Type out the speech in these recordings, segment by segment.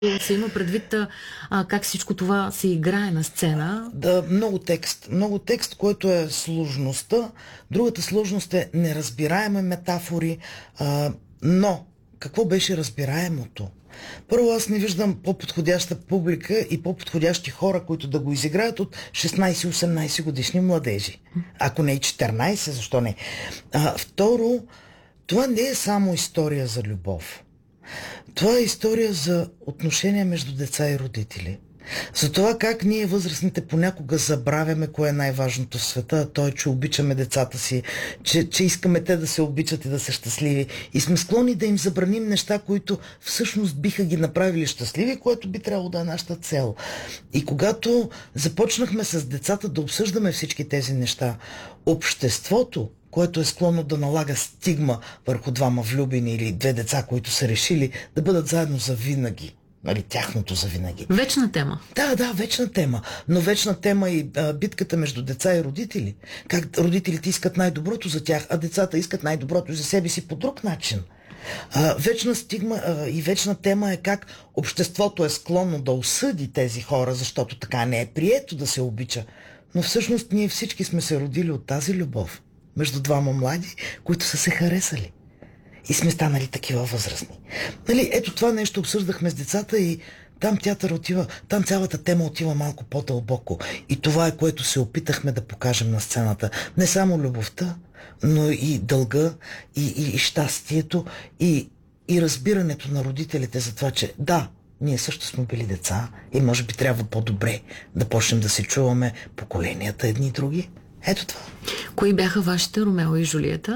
се има предвид как всичко това се играе на сцена. Да, много текст, който е сложността. Другата сложност е неразбираеми метафори, но какво беше разбираемото? Първо, аз не виждам по-подходяща публика и по-подходящи хора, които да го изиграят от 16-18 годишни младежи. Ако не и 14, защо не? Второ, това не е само история за любов. Това е история за отношения между деца и родители. За това как ние възрастните понякога забравяме кое е най-важното в света, а то е, че обичаме децата си, че искаме те да се обичат и да са щастливи. И сме склонни да им забраним неща, които всъщност биха ги направили щастливи, което би трябвало да е нашата цел. И когато започнахме с децата да обсъждаме всички тези неща, обществото, което е склонно да налага стигма върху двама влюбени или две деца, които са решили да бъдат заедно завинаги. Нали, тяхното завинаги. Вечна тема. Да, вечна тема. Но вечна тема и битката между деца и родители. Как родителите искат най-доброто за тях, а децата искат най-доброто за себе си по друг начин. Вечна стигма и вечна тема е как обществото е склонно да осъди тези хора, защото така не е прието да се обича. Но всъщност ние всички сме се родили от тази любов между двама млади, които са се харесали. И сме станали такива възрастни. Нали, ето това нещо обсъждахме с децата и там театър отива, там цялата тема отива малко по-дълбоко. И това е, което се опитахме да покажем на сцената. Не само любовта, но и дълга, и щастието, и разбирането на родителите за това, че да, ние също сме били деца и може би трябва по-добре да почнем да се чуваме поколенията едни и други. Ето това. Кои бяха вашите Ромео и Жулиета?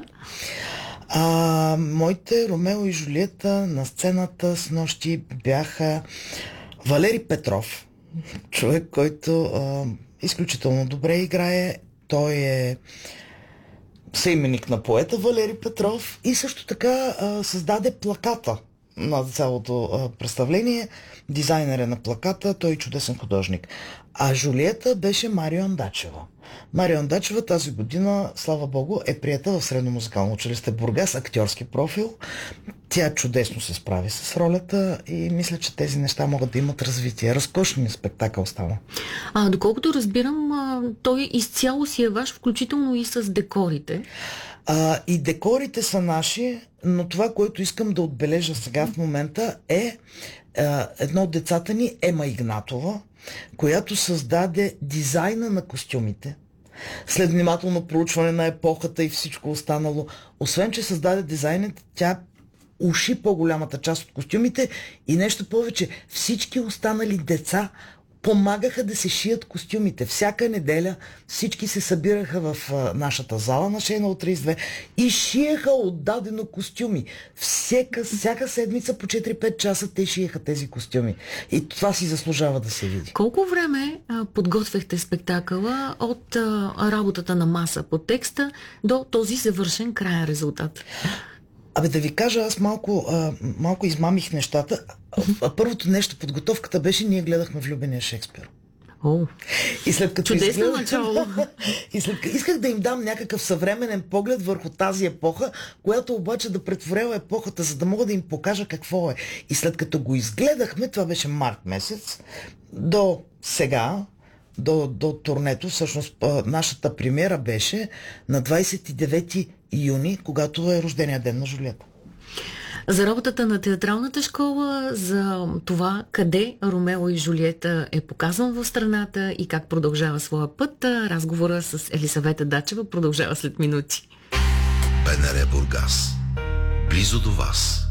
Моите Ромео и Жулиета на сцената с нощи бяха Валери Петров, човек, който изключително добре играе. Той е съименник на поета Валери Петров и също така създаде плаката на цялото представление. Дизайнер е на плаката, той е чудесен художник. А Жулиета беше Марио Андачева. Марио Андачева тази година, слава богу, е приета в Средно музикално училище Бургас, актьорски профил. Тя чудесно се справи с ролята и мисля, че тези неща могат да имат развитие. Разкошен спектакъл става. Доколкото разбирам, той изцяло си е ваш, включително и с декорите. И декорите са наши, но това, което искам да отбележа сега в момента е едно от децата ни, Ема Игнатова, която създаде дизайна на костюмите. След внимателно проучване на епохата и всичко останало, освен че създаде дизайнът, тя уши по-голямата част от костюмите и нещо повече. Всички останали деца помагаха да се шият костюмите. Всяка неделя всички се събираха в нашата зала на Шейнал 32 и шиеха отдадено костюми. Всяка седмица по 4-5 часа те шиеха тези костюми. И това си заслужава да се види. Колко време подготвяхте спектакъла от работата на маса по текста до този завършен краен резултат? Да ви кажа, аз малко измамих нещата. Първото нещо, подготовката беше, ние гледахме Влюбения Шекспир. И след като чудесно начало. Исках да им дам някакъв съвременен поглед върху тази епоха, която обаче да претворява епохата, за да мога да им покажа какво е. И след като го изгледахме, това беше март месец, до сега, до турнето, всъщност нашата премиера беше на 29 юни, когато е рождения ден на Жулиета. За работата на театралната школа, за това къде Ромео и Жулиета е показан в страната и как продължава своя път, разговора с Елисавета Дачева продължава след минути. БНР Бургас. Близо до вас.